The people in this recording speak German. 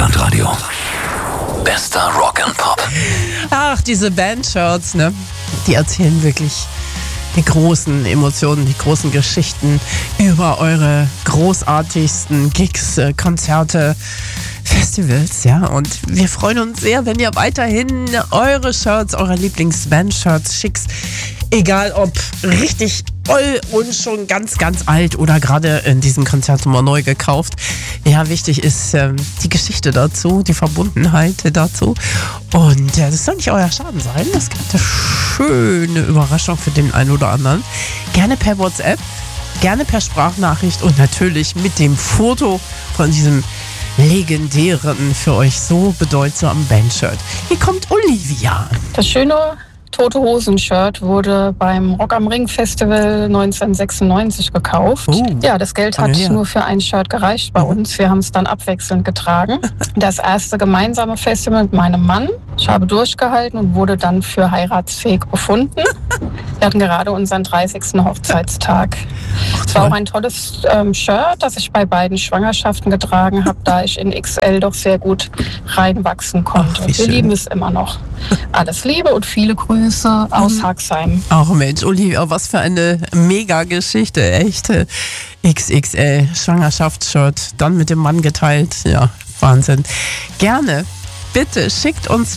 Deutschlandradio. Bester Rock and Pop. Ach, diese Bandshirts, ne? Die erzählen wirklich die großen Emotionen, die großen Geschichten über eure großartigsten Gigs, Konzerte, Festivals, ja. Und wir freuen uns sehr, wenn ihr weiterhin eure Shirts, eure Lieblings-Band-Shirts schickt. Egal ob richtig voll und schon ganz, ganz alt oder gerade in diesem Konzert mal neu gekauft. Ja, wichtig ist die Geschichte dazu, die Verbundenheit dazu. Und das soll nicht euer Schaden sein. Das gibt eine schöne Überraschung für den einen oder anderen. Gerne per WhatsApp, gerne per Sprachnachricht und natürlich mit dem Foto von diesem legendären, für euch so bedeutsamen Bandshirt. Hier kommt Olivia. Das schöne Tote Hosen-Shirt wurde beim Rock am Ring Festival 1996 gekauft. Ja, das Geld hat nur für ein Shirt gereicht bei uns. Wir haben es dann abwechselnd getragen. Das erste gemeinsame Festival mit meinem Mann. Ich habe durchgehalten und wurde dann für heiratsfähig befunden. Wir hatten gerade unseren 30. Hochzeitstag. Es war auch ein tolles Shirt, das ich bei beiden Schwangerschaften getragen habe, da ich in XL doch sehr gut reinwachsen konnte. Wir lieben es immer noch. Alles Liebe und viele Grüße aus Haxheim. Ach Mensch, Olivia, was für eine Mega-Geschichte, echt. XXL, Schwangerschaftsshirt, dann mit dem Mann geteilt. Ja, Wahnsinn. Gerne, bitte schickt uns